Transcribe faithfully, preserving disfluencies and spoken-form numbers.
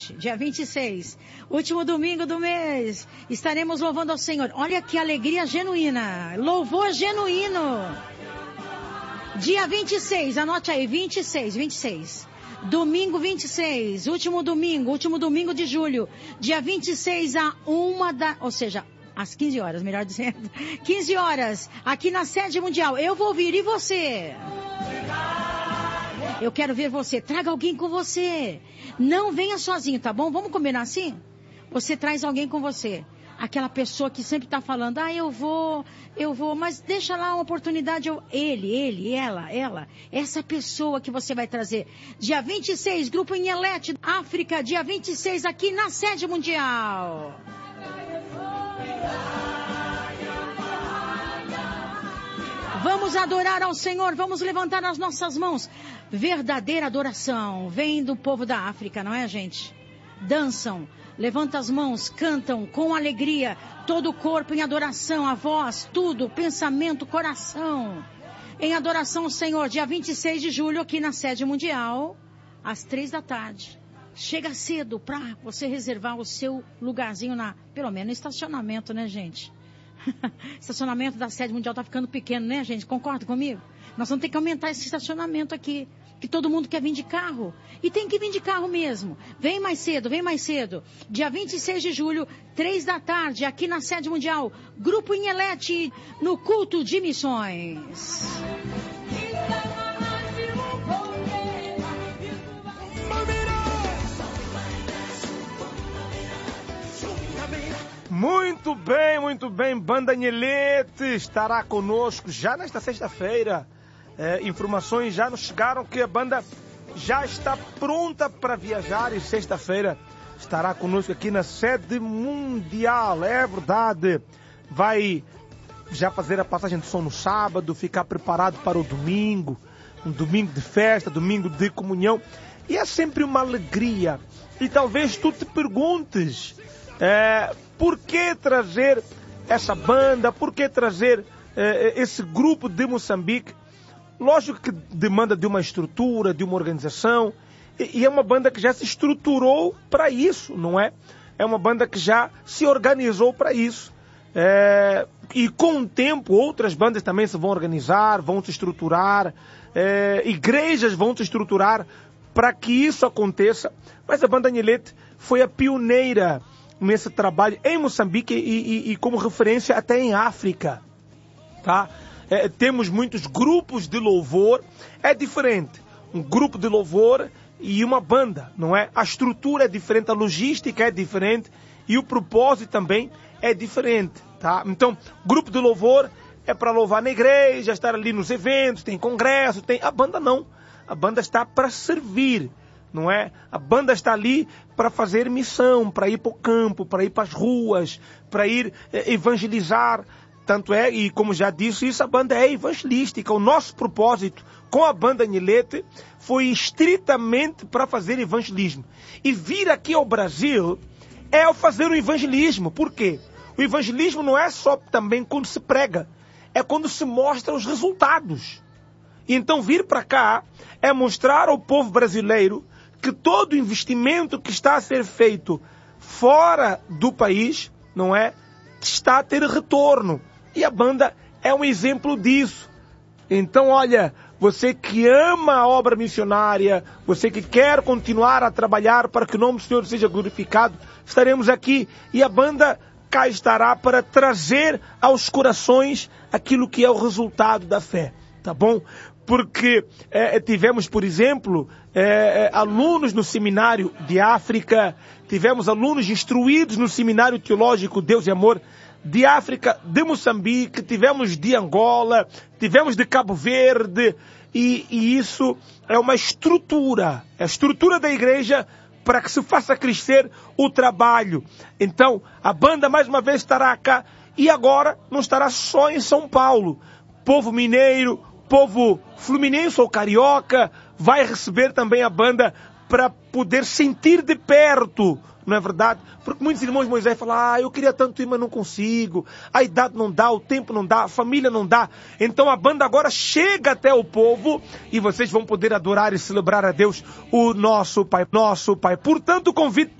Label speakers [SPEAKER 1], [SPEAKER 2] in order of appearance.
[SPEAKER 1] gente. Dia vinte e seis, último domingo do mês. Estaremos louvando ao Senhor. Olha que alegria genuína. Louvor genuíno. Dia vinte e seis, anote aí, vinte e seis, vinte e seis. Domingo vinte e seis, último domingo, último domingo de julho. Dia vinte e seis a uma da... Ou seja, às quinze horas, melhor dizendo. quinze horas, aqui na sede mundial. Eu vou vir, e você? Eu quero ver você. Traga alguém com você. Não venha sozinho, tá bom? Vamos combinar assim? Você traz alguém com você. Aquela pessoa que sempre tá falando, ah, eu vou, eu vou, mas deixa lá uma oportunidade. Eu... Ele, ele, ela, ela. Essa pessoa que você vai trazer. Dia vinte e seis, Grupo Inhelete, África. Dia vinte e seis, aqui na sede mundial. Vamos adorar ao Senhor, vamos levantar as nossas mãos. Verdadeira adoração vem do povo da África, não é, gente? Dançam, levantam as mãos, cantam com alegria, todo o corpo em adoração, a voz, tudo, pensamento, coração. Em adoração ao Senhor, dia vinte e seis de julho, aqui na sede mundial, às três da tarde. Chega cedo para você reservar o seu lugarzinho na, pelo menos no estacionamento, né, gente? Estacionamento da sede mundial tá ficando pequeno, né, gente? Concorda comigo? Nós vamos ter que aumentar esse estacionamento aqui, que todo mundo quer vir de carro. E tem que vir de carro mesmo. Vem mais cedo, vem mais cedo. Dia vinte e seis de julho, três da tarde, aqui na sede mundial, Grupo Inhelete, no culto de missões.
[SPEAKER 2] Muito bem, muito bem. Banda Inhelete estará conosco já nesta sexta-feira. É, informações já nos chegaram que a banda já está pronta para viajar e sexta-feira estará conosco aqui na sede mundial. É verdade. Vai já fazer a passagem de som no sábado, ficar preparado para o domingo. Um domingo de festa, domingo de comunhão. E é sempre uma alegria. E talvez tu te perguntes... É, por que trazer essa banda? Por que trazer é, esse grupo de Moçambique? Lógico que demanda de uma estrutura, de uma organização. E, e é uma banda que já se estruturou para isso, não é? É uma banda que já se organizou para isso. É, e com o tempo, outras bandas também se vão organizar, vão se estruturar. É, igrejas vão se estruturar para que isso aconteça. Mas a banda Inhelete foi a pioneira nesse trabalho em Moçambique e, e, e como referência até em África, tá? É, temos muitos grupos de louvor, é diferente, um grupo de louvor e uma banda, não é? A estrutura é diferente, a logística é diferente e o propósito também é diferente, tá? Então, grupo de louvor é para louvar na igreja, estar ali nos eventos, tem congresso, tem... A banda não, a banda está para servir, não é? A banda está ali para fazer missão, para ir para o campo, para ir para as ruas, para ir eh, evangelizar. Tanto é, e como já disse, isso a banda é evangelística. O nosso propósito com a banda Inhelete foi estritamente para fazer evangelismo. E vir aqui ao Brasil é ao fazer o evangelismo. Por quê? O evangelismo não é só também quando se prega, é quando se mostra os resultados. E então vir para cá é mostrar ao povo brasileiro que todo investimento que está a ser feito fora do país, não é, está a ter retorno. E a banda é um exemplo disso. Então, olha, você que ama a obra missionária, você que quer continuar a trabalhar para que o nome do Senhor seja glorificado, estaremos aqui e a banda cá estará para trazer aos corações aquilo que é o resultado da fé, tá bom? Porque é, tivemos, por exemplo, é, alunos no seminário de África, tivemos alunos instruídos no seminário teológico Deus e Amor de África, de Moçambique, tivemos de Angola, tivemos de Cabo Verde, e, e isso é uma estrutura, é a estrutura da igreja para que se faça crescer o trabalho. Então, a banda mais uma vez estará cá, e agora não estará só em São Paulo. Povo mineiro, povo fluminense ou carioca vai receber também a banda para poder sentir de perto, não é verdade? Porque muitos irmãos de Moisés falam, ah, eu queria tanto ir, mas não consigo, a idade não dá, o tempo não dá, a família não dá. Então a banda agora chega até o povo e vocês vão poder adorar e celebrar a Deus, o nosso Pai, nosso Pai. Portanto, o convite